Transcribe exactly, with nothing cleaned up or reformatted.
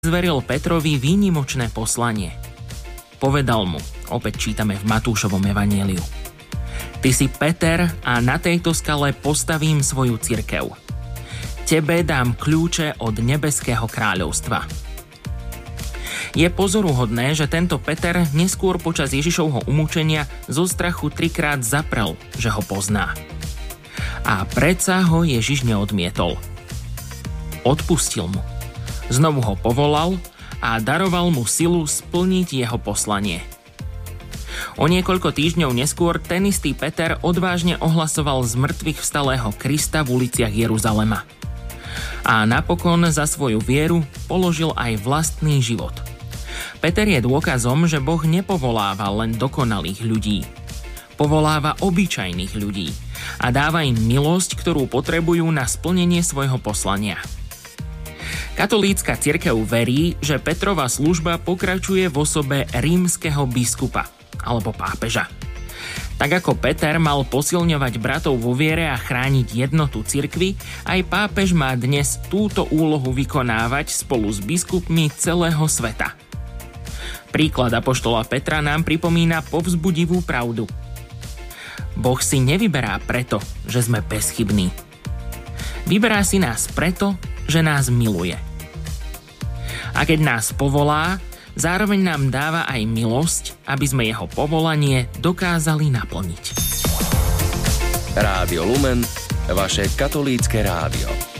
zveril Petrovi výnimočné poslanie. Povedal mu, opäť čítame v Matúšovom evanjeliu: Ty si Peter a na tejto skale postavím svoju cirkev. Tebe dám kľúče od nebeského kráľovstva. Je pozoruhodné, že tento Peter neskôr počas Ježišovho umúčenia zo strachu trikrát zaprel, že ho pozná. A predsa ho Ježiš neodmietol. Odpustil mu. Znovu ho povolal a daroval mu silu splniť jeho poslanie. O niekoľko týždňov neskôr ten istý Peter odvážne ohlasoval z mŕtvych vstalého Krista v uliciach Jeruzalema. A napokon za svoju vieru položil aj vlastný život. Peter je dôkazom, že Boh nepovoláva len dokonalých ľudí. Povoláva obyčajných ľudí a dáva im milosť, ktorú potrebujú na splnenie svojho poslania. Katolícka cirkev verí, že Petrova služba pokračuje v osobe rímskeho biskupa alebo pápeža. Tak ako Peter mal posilňovať bratov vo viere a chrániť jednotu cirkvi, aj pápež má dnes túto úlohu vykonávať spolu s biskupmi celého sveta. Príklad apoštola Petra nám pripomína povzbudivú pravdu. Boh si nevyberá preto, že sme bezchybní. Vyberá si nás preto, že nás miluje. A keď nás povolá, zároveň nám dáva aj milosť, aby sme jeho povolanie dokázali naplniť. Rádio Lumen, vaše katolícke rádio.